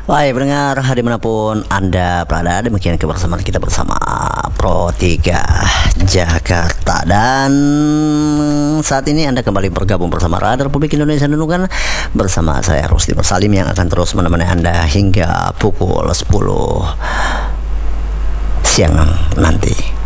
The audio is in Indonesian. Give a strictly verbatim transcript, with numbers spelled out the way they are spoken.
Baik pendengar dimanapun Anda berada, demikian kebersamaan kita bersama Pro tiga Jakarta. Dan saat ini Anda kembali bergabung bersama Radar Republik Indonesia Nunukan bersama saya Rusdi Salim yang akan terus menemani Anda hingga pukul sepuluh siang nanti.